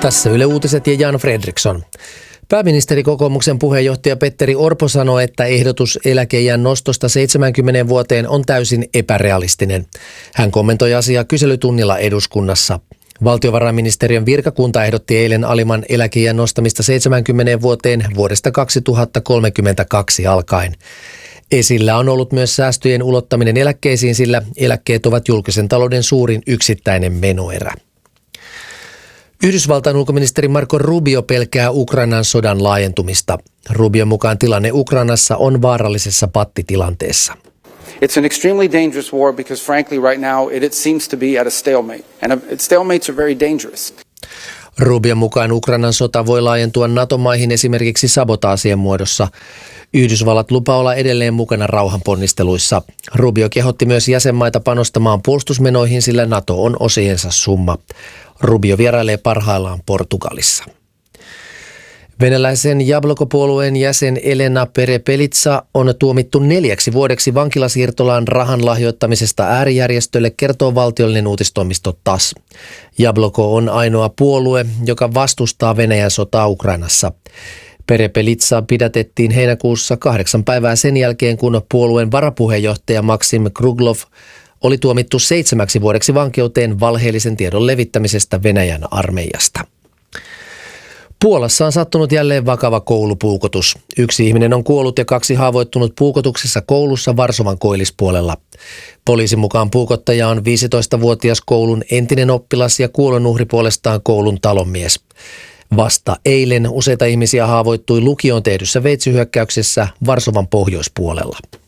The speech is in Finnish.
Tässä Yle Uutiset ja Jan Fredriksson. Pääministerikokoomuksen puheenjohtaja Petteri Orpo sanoi, että ehdotus eläkeiän nostosta 70 vuoteen on täysin epärealistinen. Hän kommentoi asiaa kyselytunnilla eduskunnassa. Valtiovarainministeriön virkakunta ehdotti eilen alimman eläkeiän nostamista 70 vuoteen vuodesta 2032 alkaen. Esillä on ollut myös säästöjen ulottaminen eläkkeisiin, sillä eläkkeet ovat julkisen talouden suurin yksittäinen menoerä. Yhdysvaltain ulkoministeri Marco Rubio pelkää Ukrainan sodan laajentumista. Rubion mukaan tilanne Ukrainassa on vaarallisessa pattitilanteessa. It's an extremely dangerous war because frankly right now it seems to be at a stalemate. And stalemates are very dangerous. Rubion mukaan Ukrainan sota voi laajentua NATO-maihin esimerkiksi sabotaasien muodossa. Yhdysvallat lupaa olla edelleen mukana rauhanponnisteluissa. Rubio kehotti myös jäsenmaita panostamaan puolustusmenoihin, sillä NATO on osiensa summa. Rubio vierailee parhaillaan Portugalissa. Venäläisen Jabloko-puolueen jäsen Elena Perepelitsa on tuomittu 4 vuodeksi vankilasiirtolaan rahan lahjoittamisesta äärijärjestölle, kertoo valtiollinen uutistoimisto TASS. Jabloko on ainoa puolue, joka vastustaa Venäjän sotaa Ukrainassa. Perepelitsa pidätettiin heinäkuussa 8 päivää sen jälkeen, kun puolueen varapuheenjohtaja Maksim Kruglov oli tuomittu 7 vuodeksi vankeuteen valheellisen tiedon levittämisestä Venäjän armeijasta. Puolassa on sattunut jälleen vakava koulupuukotus. 1 ihminen on kuollut ja 2 haavoittunut puukotuksessa koulussa Varsovan koillispuolella. Poliisin mukaan puukottaja on 15-vuotias koulun entinen oppilas ja kuolonuhri puolestaan koulun talonmies. Vasta eilen useita ihmisiä haavoittui lukioon tehdyssä veitsihyökkäyksessä Varsovan pohjoispuolella.